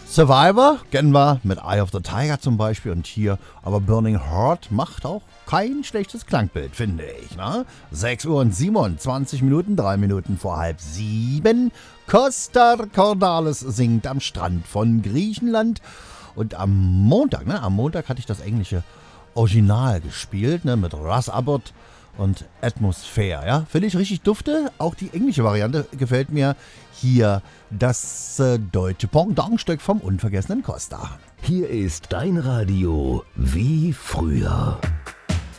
Survivor kennen wir mit Eye of the Tiger zum Beispiel und hier, aber Burning Heart macht auch kein schlechtes Klangbild, finde ich. Ne? 6 Uhr und 27 Minuten, 3 Minuten vor halb 7. Costa Cordalis singt am Strand von Griechenland. Und am Montag hatte ich das englische Original gespielt, ne, mit Russ Abbott und Atmosphere. Ja? Finde ich richtig dufte. Auch die englische Variante gefällt mir. Hier das deutsche Pendantstück vom unvergessenen Costa. Hier ist dein Radio wie früher.